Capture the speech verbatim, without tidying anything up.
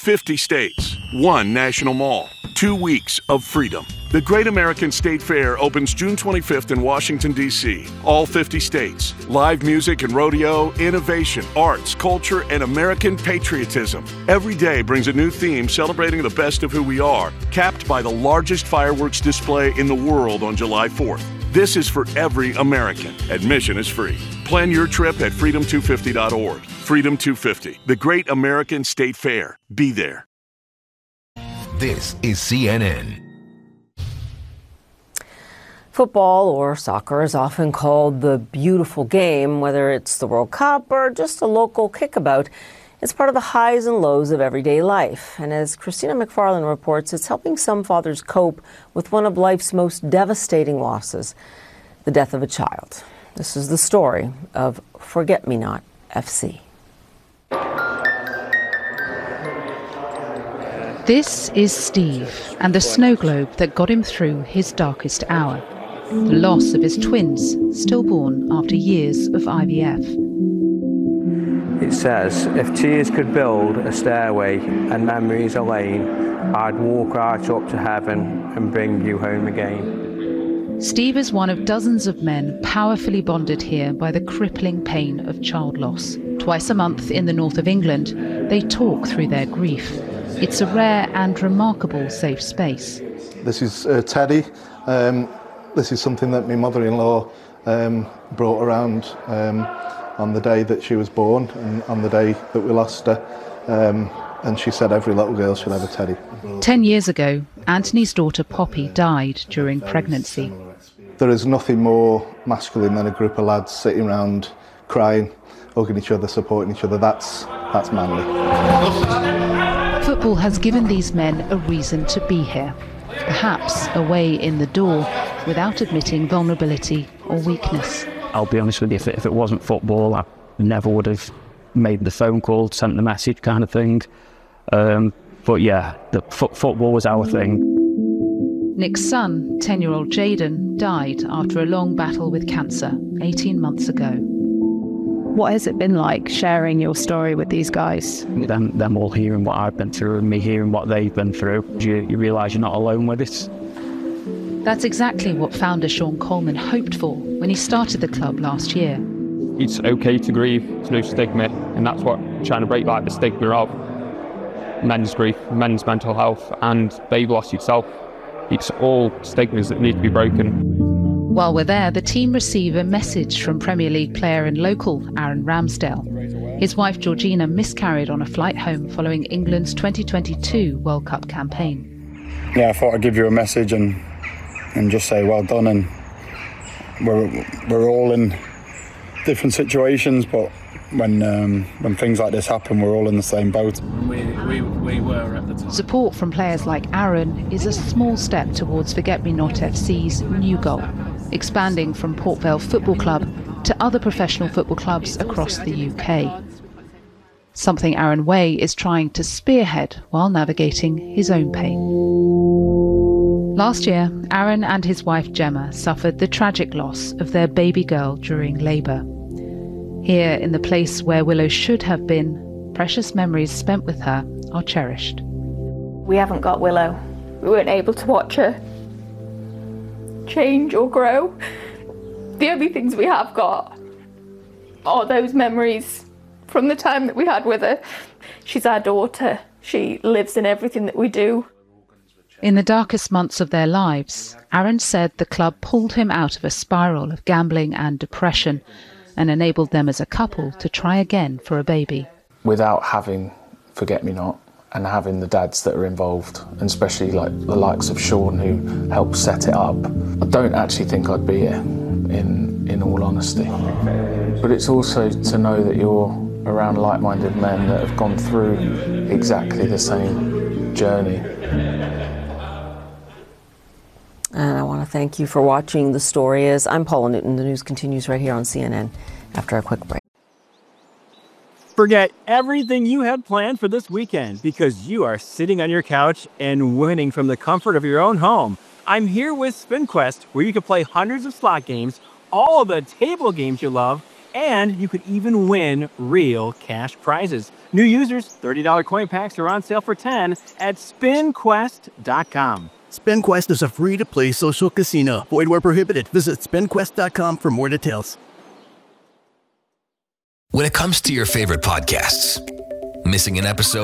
fifty states, one national mall, two weeks of freedom. The Great American State Fair opens June twenty-fifth in Washington, D C All fifty states. Live music and rodeo, innovation, arts, culture, and American patriotism. Every day brings a new theme celebrating the best of who we are, capped by the largest fireworks display in the world on July fourth. This is for every American. Admission is free. Plan your trip at freedom two fifty dot org. Freedom two fifty, the Great American State Fair. Be there. This is C N N. Football, or soccer, is often called the beautiful game, whether it's the World Cup or just a local kickabout. It's part of the highs and lows of everyday life. And as Christina McFarland reports, it's helping some fathers cope with one of life's most devastating losses, the death of a child. This is the story of Forget-Me-Not F C. This is Steve and the snow globe that got him through his darkest hour. The loss of his twins, stillborn after years of I V F. It says, if tears could build a stairway and memories a lane, I'd walk right up to heaven and bring you home again. Steve is one of dozens of men powerfully bonded here by the crippling pain of child loss. Twice a month in the north of England, they talk through their grief. It's a rare and remarkable safe space. This is uh, Teddy. Um, this is something that my mother-in-law um, brought around um, on the day that she was born and on the day that we lost her. Um, and she said every little girl should have a Teddy. Ten years ago, Anthony's daughter Poppy died during pregnancy. There is nothing more masculine than a group of lads sitting around crying, hugging each other, supporting each other. That's, that's manly. Football has given these men a reason to be here. Perhaps a way in the door without admitting vulnerability or weakness. I'll be honest with you, if it, if it wasn't football, I never would have made the phone call, sent the message kind of thing. Um, but yeah, the fo- football was our thing. Nick's son, ten-year-old Jaden, died after a long battle with cancer eighteen months ago. What has it been like sharing your story with these guys? Them, them all hearing what I've been through and me hearing what they've been through, you, you realise you're not alone with it. That's exactly what founder Sean Coleman hoped for when he started the club last year. It's okay to grieve, there's no stigma, and that's what I'm trying to break, like the stigma of men's grief, men's mental health, and baby loss itself. It's all stigmas that need to be broken. While we're there, the team receive a message from Premier League player and local Aaron Ramsdale. His wife Georgina miscarried on a flight home following England's twenty twenty-two World Cup campaign. Yeah, I thought I'd give you a message and and just say well done. And we're we're all in different situations, but when um, when things like this happen, we're all in the same boat. We, we, we were at the time. Support from players like Aaron is a small step towards Forget-Me-Not F C's new goal, expanding from Port Vale Football Club to other professional football clubs across the U K. Something Aaron Way is trying to spearhead while navigating his own pain. Last year, Aaron and his wife Gemma suffered the tragic loss of their baby girl during labour. Here, in the place where Willow should have been, precious memories spent with her are cherished. We haven't got Willow. We weren't able to watch her change or grow. The only things we have got are those memories from the time that we had with her. She's our daughter. She lives in everything that we do. In the darkest months of their lives, Aaron said the club pulled him out of a spiral of gambling and depression and enabled them as a couple to try again for a baby. Without having Forget-Me-Not and having the dads that are involved, and especially like the likes of Sean who helped set it up, I don't actually think I'd be here, in, in all honesty. But it's also to know that you're around like-minded men that have gone through exactly the same journey. And I want to thank you for watching The Story Is. I'm Paula Newton. The news continues right here on C N N after a quick break. Forget everything you had planned for this weekend because you are sitting on your couch and winning from the comfort of your own home. I'm here with SpinQuest, where you can play hundreds of slot games, all of the table games you love, And you could even win real cash prizes. New users, thirty dollars coin packs are on sale for ten dollars at spin quest dot com. SpinQuest is a free-to-play social casino. Void where prohibited. Visit spin quest dot com for more details. When it comes to your favorite podcasts, missing an episode